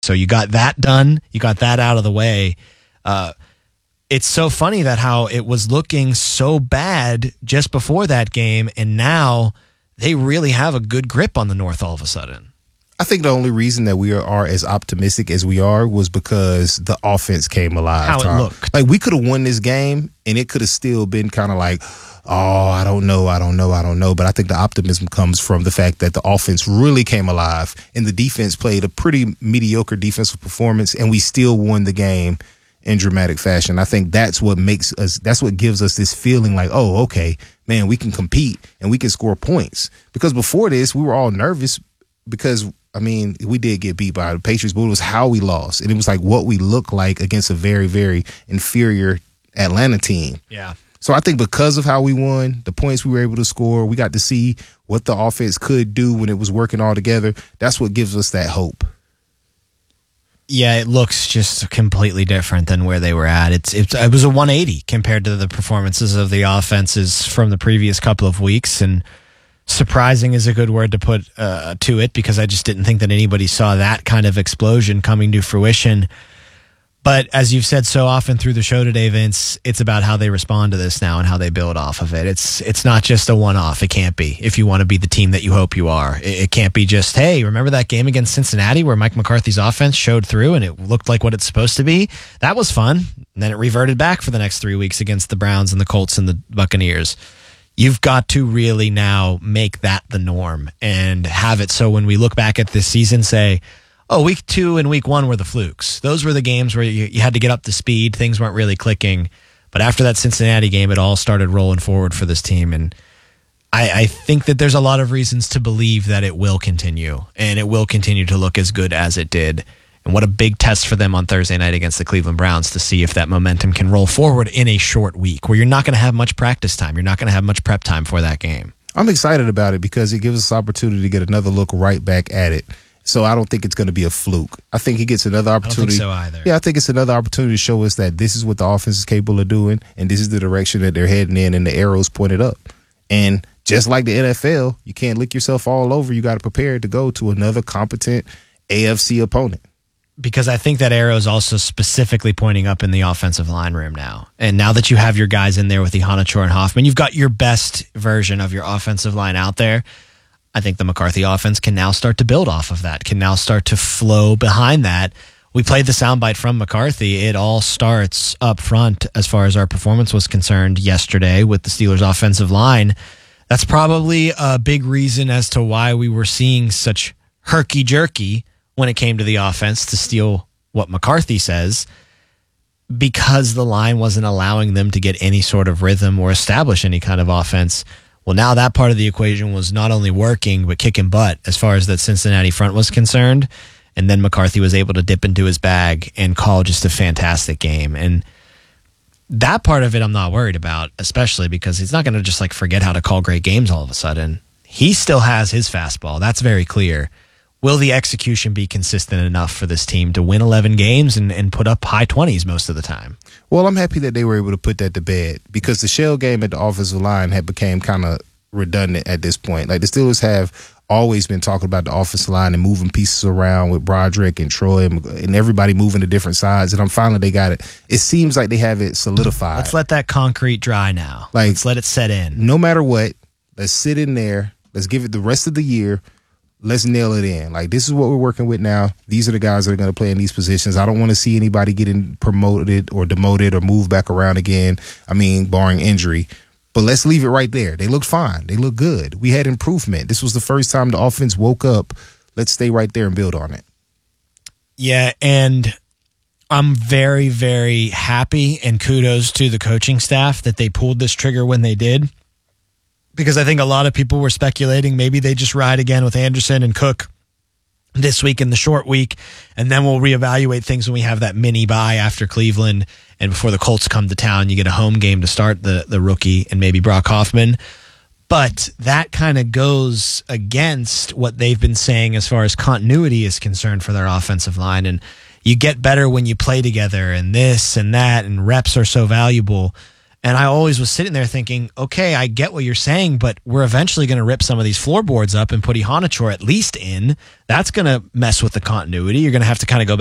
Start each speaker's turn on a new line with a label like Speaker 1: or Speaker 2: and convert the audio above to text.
Speaker 1: So you got that done. You got that out of the way. It's so funny that how it was looking so bad just before that game, and now they really have a good grip on the North all of a sudden.
Speaker 2: I think the only reason that we are as optimistic as we are was because the offense came alive.
Speaker 1: How it looked.
Speaker 2: Like, we could have won this game, and it could have still been kind of like, oh, I don't know. But I think the optimism comes from the fact that the offense really came alive, and the defense played a pretty mediocre defensive performance, and we still won the game in dramatic fashion. I think that's what gives us this feeling like, oh, okay, man, we can compete and we can score points. Because before this, we were all nervous because, I mean, we did get beat by the Patriots, but it was how we lost. And it was like what we look like against a very, very inferior Atlanta team.
Speaker 1: Yeah.
Speaker 2: So I think because of how we won, the points we were able to score, we got to see what the offense could do when it was working all together. That's what gives us that hope.
Speaker 1: Yeah, it looks just completely different than where they were at. It was a 180 compared to the performances of the offenses from the previous couple of weeks, and surprising is a good word to put to it, because I just didn't think that anybody saw that kind of explosion coming to fruition. But as you've said so often through the show today, Vince, it's about how they respond to this now and how they build off of it. It's not just a one-off. It can't be, if you want to be the team that you hope you are. It can't be just, hey, remember that game against Cincinnati where Mike McCarthy's offense showed through and it looked like what it's supposed to be? That was fun. And then it reverted back for the next 3 weeks against the Browns and the Colts and the Buccaneers. You've got to really now make that the norm and have it so when we look back at this season, say, oh, week 2 and week 1 were the flukes. Those were the games where you had to get up to speed. Things weren't really clicking. But after that Cincinnati game, it all started rolling forward for this team. And I think that there's a lot of reasons to believe that it will continue. And it will continue to look as good as it did. And what a big test for them on Thursday night against the Cleveland Browns to see if that momentum can roll forward in a short week where you're not going to have much practice time. You're not going to have much prep time for that game.
Speaker 2: I'm excited about it because it gives us opportunity to get another look right back at it. So I don't think it's going to be a fluke. I think he gets another opportunity.
Speaker 1: I don't think so either.
Speaker 2: Yeah, I think it's another opportunity to show us that this is what the offense is capable of doing, and this is the direction that they're heading in, and the arrow's pointed up. And just like the NFL, you can't lick yourself all over. You got to prepare to go to another competent AFC opponent.
Speaker 1: Because I think that arrow is also specifically pointing up in the offensive line room now. And now that you have your guys in there with Iheanacho and Hoffman, you've got your best version of your offensive line out there. I think the McCarthy offense can now start to build off of that, can now start to flow behind that. We played the soundbite from McCarthy. It all starts up front as far as our performance was concerned yesterday with the Steelers' offensive line. That's probably a big reason as to why we were seeing such herky-jerky when it came to the offense, to steal what McCarthy says, because the line wasn't allowing them to get any sort of rhythm or establish any kind of offense. Well, now that part of the equation was not only working, but kicking butt as far as that Cincinnati front was concerned. And then McCarthy was able to dip into his bag and call just a fantastic game. And that part of it I'm not worried about, especially because he's not going to just like forget how to call great games all of a sudden. He still has his fastball. That's very clear. Will the execution be consistent enough for this team to win 11 games and put up high 20s most of the time?
Speaker 2: Well, I'm happy that they were able to put that to bed because the shell game at the offensive line had became kind of redundant at this point. Like, the Steelers have always been talking about the offensive line and moving pieces around with Broderick and Troy and everybody moving to different sides. And finally they got it. It seems like they have it solidified.
Speaker 1: Let's let that concrete dry now. Let's let it set in.
Speaker 2: No matter what, let's sit in there. Let's give it the rest of the year. Let's nail it in. Like, this is what we're working with now. These are the guys that are going to play in these positions. I don't want to see anybody getting promoted or demoted or moved back around again. I mean, barring injury. But let's leave it right there. They look fine. They look good. We had improvement. This was the first time the offense woke up. Let's stay right there and build on it.
Speaker 1: Yeah, and I'm very, very happy, and kudos to the coaching staff that they pulled this trigger when they did. Because I think a lot of people were speculating maybe they just ride again with Anderson and Cook this week in the short week, and then we'll reevaluate things when we have that mini bye after Cleveland and before the Colts come to town. You get a home game to start the rookie and maybe Brock Hoffman. But that kind of goes against what they've been saying as far as continuity is concerned for their offensive line. And you get better when you play together and this and that, and reps are so valuable. And I always was sitting there thinking, okay, I get what you're saying, but we're eventually going to rip some of these floorboards up and put Iheanacho at least in. That's going to mess with the continuity. You're going to have to kind of go back